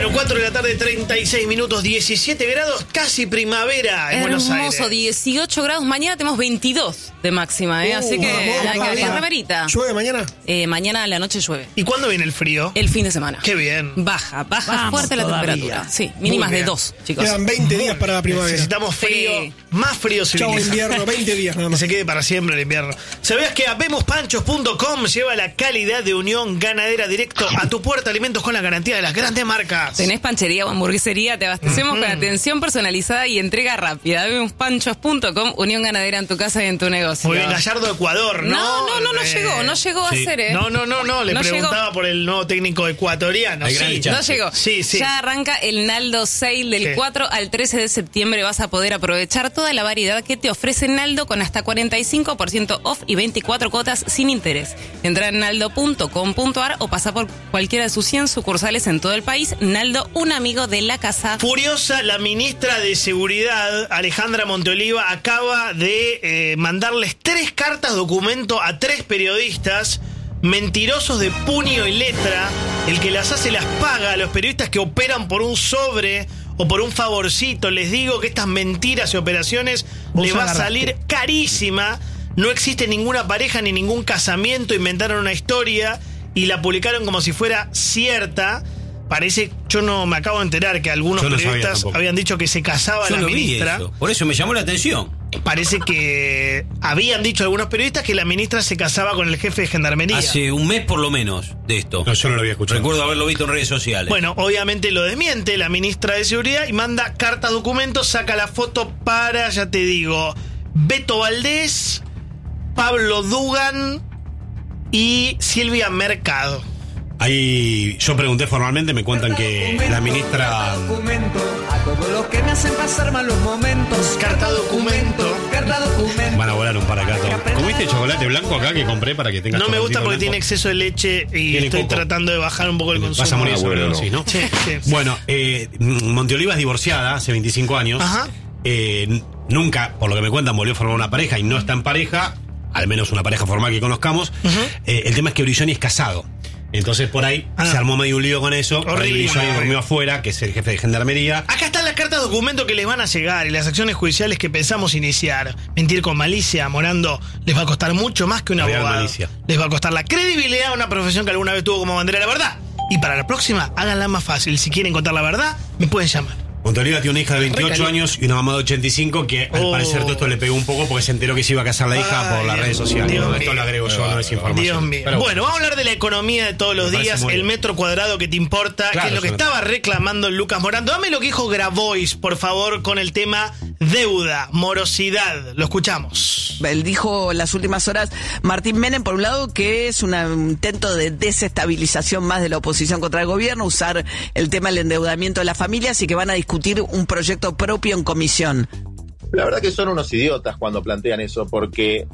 Bueno, 4 de la tarde, 36 minutos, 17 grados, casi primavera en Buenos Aires. Hermoso, 18 grados. Mañana tenemos 22 de máxima, así que hay que abrir remerita. ¿Llueve mañana? Mañana a la noche llueve. ¿Y cuándo viene el frío? El fin de semana. Qué bien. Baja Vamos, fuerte la todavía. temperatura. Sí, mínimas de 2, chicos. Quedan 20 días para la primavera. Necesitamos frío, Sí. más frío Chau civilizado. invierno, 20 días nada Que más. se quede para siempre el invierno. ¿Sabías que habemospanchos.com lleva la calidad de Unión Ganadera directo a tu puerta? Alimentos con la garantía de las grandes marcas. Tenés panchería o hamburguesería, te abastecemos con atención personalizada y entrega rápida. Habemospanchos.com, Unión Ganadera en tu casa y en tu negocio. Muy bien, Gallardo, Ecuador, ¿no? No llegó a ser, No, le No preguntaba llegó. por el nuevo técnico ecuatoriano. Hay gran Sí. chance. No llegó. Sí. Ya arranca el Naldo Sale del Sí. 4 al 13 de septiembre. Vas a poder aprovechar toda la variedad que te ofrece Naldo con hasta 45% off y 24 cuotas sin interés. Entra en naldo.com.ar o pasa por cualquiera de sus 100 sucursales en todo el país. Naldo, un amigo de la casa. Furiosa, la ministra de Seguridad, Alejandra Monteoliva, acaba de mandarles 3 cartas documento a 3 periodistas mentirosos de puño y letra. El que las hace las paga. A los periodistas que operan por un sobre o por un favorcito, les digo que estas mentiras y operaciones les va a salir carísima. No existe ninguna pareja ni ningún casamiento. Inventaron una historia y la publicaron como si fuera cierta. Parece, yo no me acabo de enterar que algunos Yo no sabía periodistas tampoco. habían dicho que se casaba Yo la no vi ministra. eso. Por eso me llamó la atención. Parece que habían dicho algunos periodistas que la ministra se casaba con el jefe de gendarmería. Hace un mes por lo menos de esto. No, yo no lo había escuchado. Recuerdo haberlo visto en redes sociales. Bueno, obviamente lo desmiente la ministra de Seguridad y manda cartas documentos, saca la foto para, ya te digo, Beto Valdés, Pablo Dugan y Silvia Mercado. Ahí yo pregunté formalmente, me cuentan que la ministra... Documento, a todos los que me hacen pasar malos momentos. Carta documento. Carta documento. Van a volar un par acá todos. ¿Comiste chocolate blanco acá que compré para que tengas No me gusta chocolatito porque blanco? tiene exceso de leche y Tiene estoy coco. tratando de bajar un poco el consumo. Vas a morir sobre dosis, ¿no? Sí, sí. Bueno, Monteoliva es divorciada hace 25 años. Ajá. Nunca, por lo que me cuentan, volvió a formar una pareja y no está en pareja, al menos una pareja formal que conozcamos. El tema es que Brilloni es casado. Entonces por ahí se armó medio un lío con eso. Por ahí Horrible. Brilloni durmió afuera, que es el jefe de gendarmería. Acá están las cartas documento que les van a llegar y las acciones judiciales que pensamos iniciar. Mentir con malicia, Morando, les va a costar mucho más que un Real abogado. malicia. Les va a costar la credibilidad a una profesión que alguna vez tuvo como bandera la verdad. Y para la próxima, háganla más fácil. Si quieren contar la verdad, me pueden llamar. Monteoliva tiene una hija de 28 Recaliente. años y una mamá de 85 que al parecer todo esto le pegó un poco porque se enteró que se iba a casar la hija por las redes sociales. Dios Esto mío. lo agrego yo, no es información. Dios mío. Pero Bueno, vamos a hablar de la economía de todos los Me parece días, muy el bien. metro cuadrado que te importa, Claro, que es lo que eso me estaba reclamando Lucas Morando. Dame lo que dijo Grabois, por favor, con el tema deuda, morosidad. Lo escuchamos. Él dijo en las últimas horas, Martín Menem, por un lado, que es un intento de desestabilización más de la oposición contra el gobierno, usar el tema del endeudamiento de las familias y que van a discutir un proyecto propio en comisión. La verdad que son unos idiotas cuando plantean eso, porque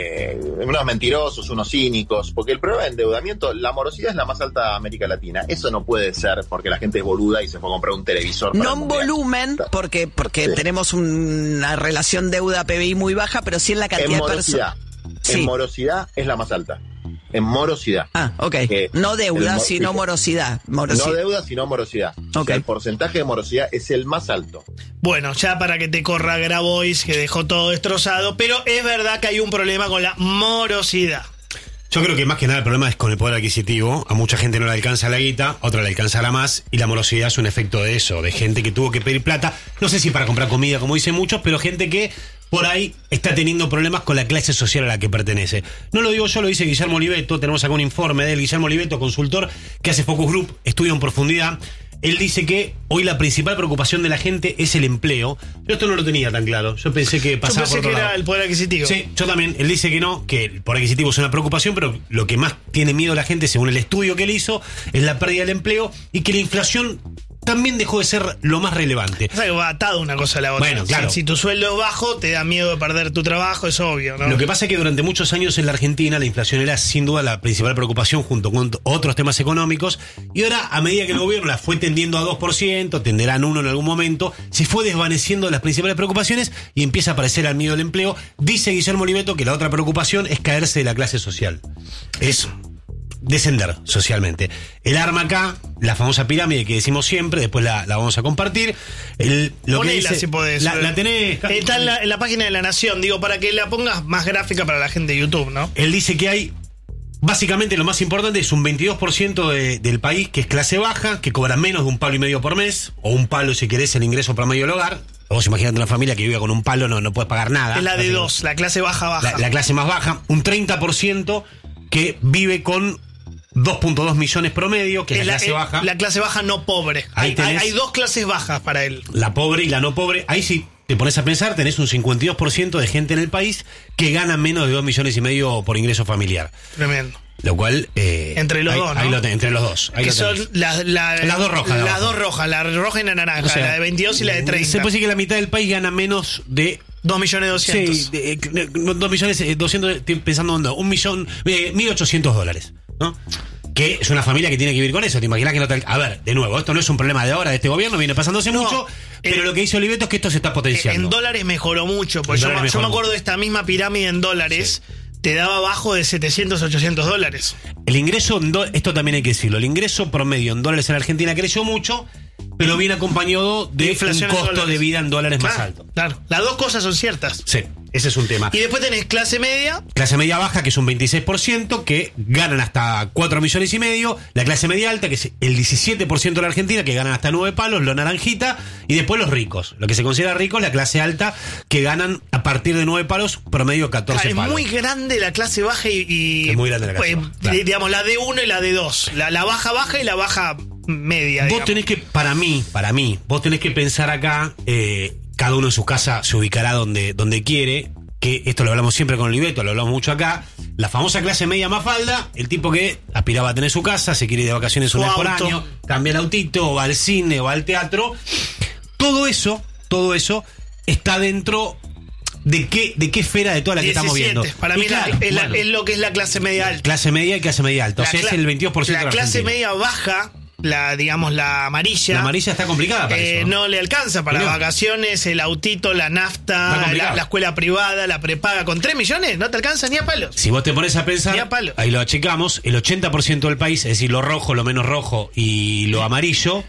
unos mentirosos, unos cínicos, porque el problema de endeudamiento, la morosidad es la más alta de América Latina. Eso no puede ser porque la gente es boluda y se fue a comprar un televisor. para No el en mundial. volumen, porque Sí. tenemos una relación deuda-PBI muy baja, pero sí en la En cantidad de morosidad. personas. En Sí. morosidad es la más alta. En morosidad. Ah, ok. No deuda, sino morosidad. No deuda, sino morosidad. Ok. O sea, el porcentaje de morosidad es el más alto. Bueno, ya para que te corra Grabois, que dejó todo destrozado, pero es verdad que hay un problema con la morosidad. Yo creo que más que nada el problema es con el poder adquisitivo. A mucha gente no le alcanza la guita, a otra le alcanzará más. Y la morosidad es un efecto de eso, de gente que tuvo que pedir plata. No sé si para comprar comida, como dicen muchos, pero gente que por ahí está teniendo problemas con la clase social a la que pertenece. No lo digo yo, lo dice Guillermo Oliveto. Tenemos acá un informe de él. Guillermo Oliveto, consultor que hace Focus Group, estudia en profundidad. Él dice que hoy la principal preocupación de la gente es el empleo. Yo esto no lo tenía tan claro. Yo pensé que Yo pasaba pensé por otro que era lado. el poder adquisitivo. Sí, yo también. Él dice que no, que el poder adquisitivo es una preocupación, pero lo que más tiene miedo la gente, según el estudio que él hizo, es la pérdida del empleo y que la inflación también dejó de ser lo más relevante. O sea, que va atado una cosa a la otra. Bueno, claro. Si tu sueldo es bajo, te da miedo de perder tu trabajo, es obvio, ¿no? Lo que pasa es que durante muchos años en la Argentina la inflación era sin duda la principal preocupación junto con otros temas económicos y ahora a medida que el gobierno la fue tendiendo a 2%, tenderán 1% en algún momento, se fue desvaneciendo las principales preocupaciones y empieza a aparecer el miedo del empleo. Dice Guillermo Oliveto que la otra preocupación es caerse de la clase social. Es descender socialmente. El arma acá, la famosa pirámide que decimos siempre, después la vamos a compartir. Ponela si podés. La tenés. Está en la página de La Nación, digo, para que la pongas más gráfica para la gente de YouTube, ¿no? Él dice que hay, básicamente lo más importante es un 22% del país que es clase baja, que cobra menos de $1,5 palo por mes, o $1 palo si querés el ingreso promedio del hogar. Vos imaginate una familia que vive con $1 palo, no puedes pagar nada. Es la de 2, la clase baja. La clase más baja. Un 30% que vive con 2.2 millones promedio, que es la clase baja. La clase baja no pobre. Hay 2 clases bajas para él. La pobre y la no pobre. Ahí sí te pones a pensar, tenés un 52% de gente en el país que gana menos de 2,5 millones por ingreso familiar. Tremendo. Lo cual... entre los dos, ¿no? Entre los dos. Que son las dos rojas. Las dos rojas, la roja y la naranja, o sea, la de 22 y la de 30. Se puede decir que la mitad del país gana menos de... 2.200.000. Sí, 2.200.000, estoy pensando en $1.800, ¿no? Que es una familia que tiene que vivir con eso. ¿Te imaginas que no te... A ver, de nuevo, esto no es un problema de ahora, de este gobierno, viene pasándose mucho, pero lo que dice Oliveto es que esto se está potenciando. En dólares mejoró mucho, porque yo me acuerdo de esta misma pirámide en dólares, te daba abajo de $700, $800. El ingreso, esto también hay que decirlo, el ingreso promedio en dólares en Argentina creció mucho, pero viene acompañado de un costo de vida en dólares más alto. Claro, las dos cosas son ciertas. Sí, ese es un tema. Y después tenés clase media. Clase media baja, que es un 26%, que ganan hasta $4,5 millones. La clase media alta, que es el 17% de la Argentina, que ganan hasta 9 palos, los naranjita. Y después los ricos. Lo que se considera ricos, la clase alta, que ganan a partir de 9 palos, promedio 14 palos. Es muy grande la clase baja y es muy grande la clase baja, claro. Digamos, la de 1 y la de 2. La baja y la baja media. Vos tenés que, para mí, vos tenés que pensar acá, cada uno en su casa se ubicará donde quiere, que esto lo hablamos siempre con Oliveto, lo hablamos mucho acá, la famosa clase media Mafalda, el tipo que aspiraba a tener su casa, se quiere ir de vacaciones una vez por año, cambia el autito, o va al cine, o va al teatro, todo eso está dentro de qué esfera de toda la que estamos viendo. Para mí es lo que es la clase media alta. Clase media y clase media alta, o sea, es el 22% de la Argentina. La clase media baja, la amarilla. La amarilla está complicada para eso. No le alcanza para vacaciones, el autito, la nafta, la escuela privada, la prepaga. Con 3 millones no te alcanza ni a palos. Si vos te pones a pensar, ahí lo achicamos, el 80% del país, es decir, lo rojo, lo menos rojo y lo amarillo,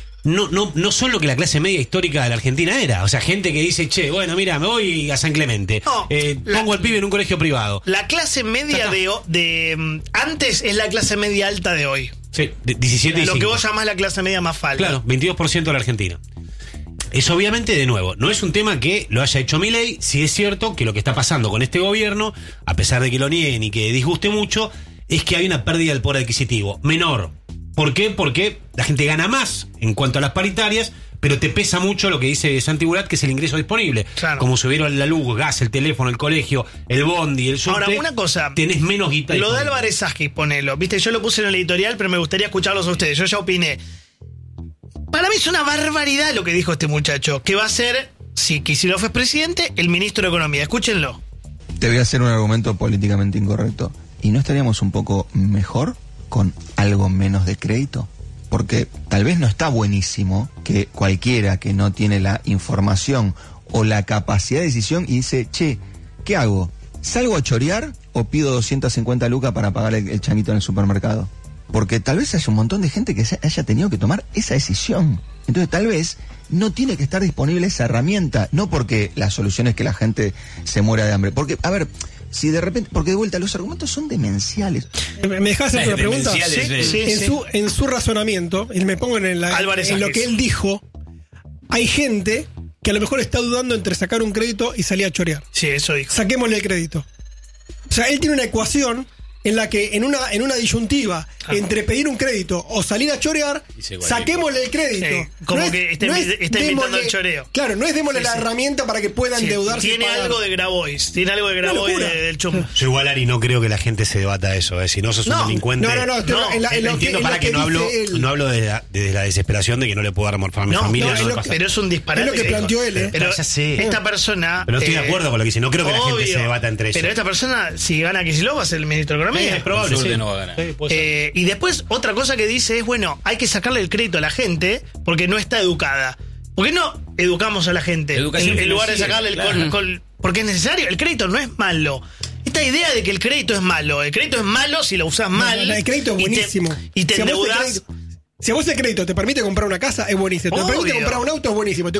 no son lo que la clase media histórica de la Argentina era. O sea, gente que dice, che, bueno, mira, me voy a San Clemente, pongo al pibe en un colegio privado. La clase media de antes es la clase media alta de hoy. Sí, 17 y lo 5. que vos llamás la clase media más falta. Claro, 22% de la Argentina. Es obviamente, de nuevo, no es un tema que lo haya hecho Milei. Sí es cierto que lo que está pasando con este gobierno, a pesar de que lo nieguen y que disguste mucho, es que hay una pérdida del poder adquisitivo menor. ¿Por qué? Porque la gente gana más en cuanto a las paritarias, pero te pesa mucho lo que dice Santi Burat, que es el ingreso disponible. Claro. Como subieron la luz, gas, el teléfono, el colegio, el bondi, el subte. Ahora, una cosa, tenés menos guita. Lo de Álvarez Saski, ponelo. Viste, yo lo puse en el editorial, pero me gustaría escucharlos a ustedes. Yo ya opiné. Para mí es una barbaridad lo que dijo este muchacho, que va a ser, si Kicillof es presidente, el ministro de Economía. Escúchenlo. Te voy a hacer un argumento políticamente incorrecto. ¿Y no estaríamos un poco mejor con algo menos de crédito? Porque tal vez no está buenísimo que cualquiera que no tiene la información o la capacidad de decisión y dice, che, ¿qué hago? ¿Salgo a chorear o pido 250 lucas para pagar el changuito en el supermercado? Porque tal vez haya un montón de gente que haya tenido que tomar esa decisión. Entonces tal vez no tiene que estar disponible esa herramienta, no porque la solución es que la gente se muera de hambre. Porque, a ver, si de repente, porque de vuelta los argumentos son demenciales. ¿Me dejás hacer una pregunta? Sí. En su razonamiento, y me pongo en lo que él dijo, hay gente que a lo mejor está dudando entre sacar un crédito y salir a chorear. Sí, eso dijo. Saquémosle el crédito. O sea, él tiene una ecuación en la que en una disyuntiva entre pedir un crédito o salir a chorear, saquémosle el crédito. Sí, como no que está invitando el choreo. Claro, no es démosle la herramienta para que pueda endeudarse. Tiene algo de Grabois, del chumbo. Yo igual, Ari, no creo que la gente se debata eso. Si no sos un delincuente. Entiendo para que no hablo desde la desesperación de que no le puedo dar morfar a mi familia. Pero es un disparate. Es lo que planteó él. Pero esta persona. Pero no estoy de acuerdo con lo que dice. No creo que la gente se debata entre eso. Pero esta persona, si gana Kicillof, va a ser el ministro de Economía. Es probable, sí. No va a ganar. Y después, otra cosa que dice es, bueno, hay que sacarle el crédito a la gente porque no está educada. ¿Por qué no educamos a la gente? En lugar de sacarle porque es necesario. El crédito no es malo. Esta esta idea de que el crédito es malo. El crédito es malo si lo usas mal. El crédito es buenísimo. Y te endeudás. Si a vos el crédito te permite comprar una casa, es buenísimo. Te permite comprar un auto, es buenísimo.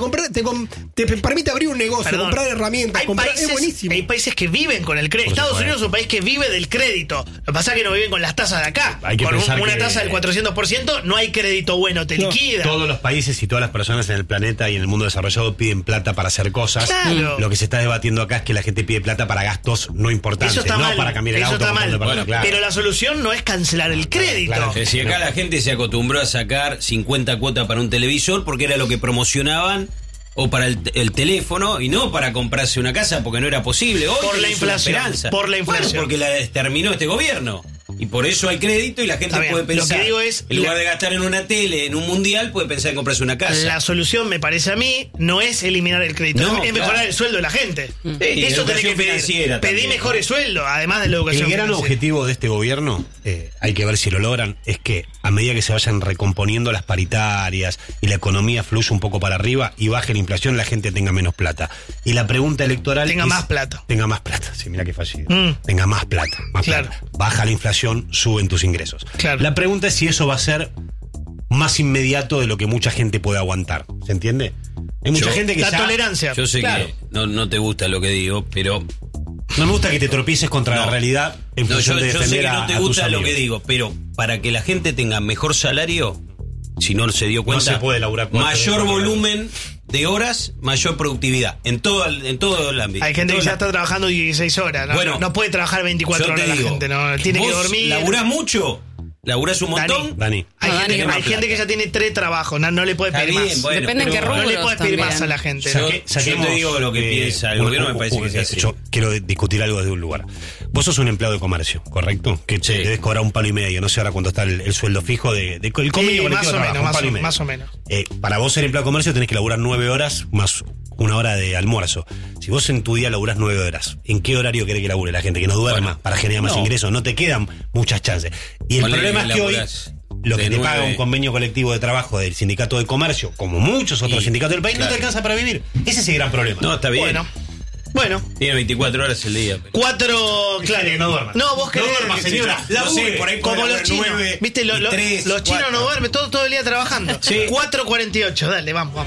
Te permite abrir un negocio, comprar herramientas, es buenísimo. Hay países que viven con el crédito. Estados Unidos es un país que vive del crédito. Lo que pasa es que no viven con las tasas de acá. Con una tasa del 400% no hay crédito bueno, te liquida. Todos los países y todas las personas en el planeta y en el mundo desarrollado piden plata para hacer cosas. Claro. Lo que se está debatiendo acá es que la gente pide plata para gastos no importantes, eso está no mal. para cambiar el eso auto. Está mal. Bueno, claro. Pero la solución no es cancelar el crédito. Claro. Si acá la gente se acostumbró a sacar 50 cuotas para un televisor porque era lo que promocionaban, o para el teléfono, y no para comprarse una casa porque no era posible. Hoy por la inflación. Por la inflación. Bueno, porque la terminó este gobierno. Y por eso hay crédito y la gente puede pensar. Lo que digo es, en lugar de gastar en una tele, en un mundial, puede pensar en comprarse una casa. La solución, me parece a mí, no es eliminar el crédito, No, es mejorar el sueldo de la gente. Sí, eso tenés que pedir. Pedí mejores sueldos, además de la educación. El gran objetivo de este gobierno, hay que ver si lo logran, es que a medida que se vayan recomponiendo las paritarias y la economía fluya un poco para arriba y baje la inflación, la gente tenga menos plata. Y la pregunta electoral Tenga es, más plata. Tenga más plata, sí, mira qué fallido. Tenga más plata, Claro. plata. Baja la inflación, suben tus ingresos. Claro. La pregunta es si eso va a ser más inmediato de lo que mucha gente puede aguantar. ¿Se entiende? Hay mucha gente que la ya... tolerancia. Yo sé Claro. que no te gusta lo que digo, pero... No me gusta que te tropieces contra la realidad en función de yo sé defender que no te a tus gusta lo amigos. que digo, pero para que la gente tenga mejor salario, si no se dio cuenta, se puede laburar mayor volumen de horas, mayor productividad en todo el ámbito. Hay gente que ya está trabajando 16 horas, ¿no? Bueno, no puede trabajar 24 yo te horas la digo, gente, ¿no? Tiene que vos dormir. ¿Laburás mucho? ¿Laburás un montón? Dani. Hay gente que ya tiene 3 trabajos, no le puede Está pedir bien, más. bueno, Depende en qué No le rubros puedes pedir también. más a la gente. Yo te digo lo que piensa el gobierno, me parece que es así. Yo quiero discutir algo desde un lugar. Vos sos un empleado de comercio, ¿correcto? Que te debes cobrar un palo y medio, no sé ahora cuánto está el sueldo fijo el convenio colectivo más de o trabajo, menos, un palo y medio. más o menos. Para vos ser empleado de comercio tenés que laburar 9 horas más 1 hora de almuerzo. Si vos en tu día laburás 9 horas, ¿en qué horario querés que labure la gente? Que no duerma para generar más ingresos. No te quedan muchas chances. Y el problema es que hoy lo que te paga un convenio colectivo de trabajo del sindicato de comercio, como muchos otros sindicatos del país, no te alcanza para vivir. Ese es el gran problema. No, está bien. Bueno. Tiene 24 horas el día. 4, claro. Que no duerma. No, vos querés. No duerma, señora. No sé, por ahí como los chinos. 9, ¿Viste? Los 3, chinos 4. no duermen todo el día trabajando. Sí. 4:48, dale, vamos.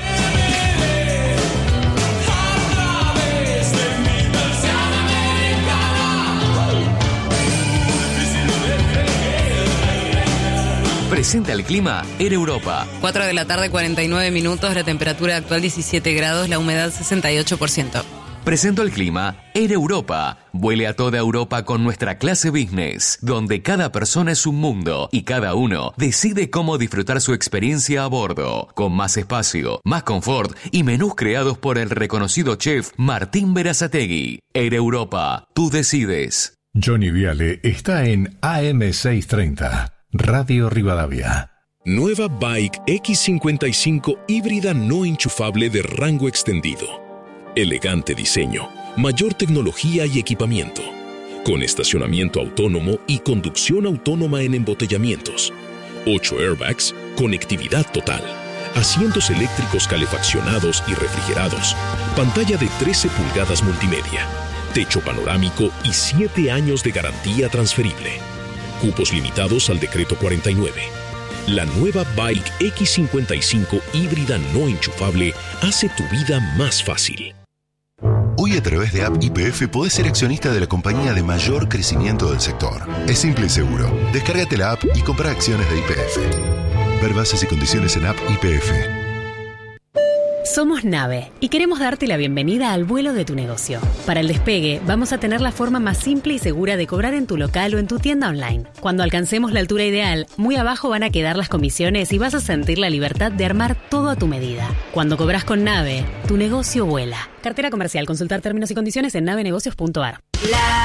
Presenta el clima en Europa. 4 de la tarde, 49 minutos, la temperatura actual 17 grados, la humedad 68%. Presento el clima en Europa. Vuele a toda Europa con nuestra clase business, donde cada persona es un mundo y cada uno decide cómo disfrutar su experiencia a bordo, con más espacio, más confort y menús creados por el reconocido chef Martín Berazategui. En Europa, tú decides. Johnny Viale está en AM630, Radio Rivadavia. Nueva Bike X55 híbrida no enchufable de rango extendido. Elegante diseño, mayor tecnología y equipamiento. Con estacionamiento autónomo y conducción autónoma en embotellamientos. 8 airbags, conectividad total. Asientos eléctricos calefaccionados y refrigerados. Pantalla de 13 pulgadas multimedia. Techo panorámico y 7 años de garantía transferible. Cupos limitados al decreto 49. La nueva Bike X55 híbrida no enchufable hace tu vida más fácil. Hoy a través de App YPF podés ser accionista de la compañía de mayor crecimiento del sector. Es simple y seguro. Descárgate la app y compra acciones de YPF. Ver bases y condiciones en App YPF. Somos Nave y queremos darte la bienvenida al vuelo de tu negocio. Para el despegue, vamos a tener la forma más simple y segura de cobrar en tu local o en tu tienda online. Cuando alcancemos la altura ideal, muy abajo van a quedar las comisiones y vas a sentir la libertad de armar todo a tu medida. Cuando cobras con Nave, tu negocio vuela. Cartera comercial. Consultar términos y condiciones en navenegocios.ar.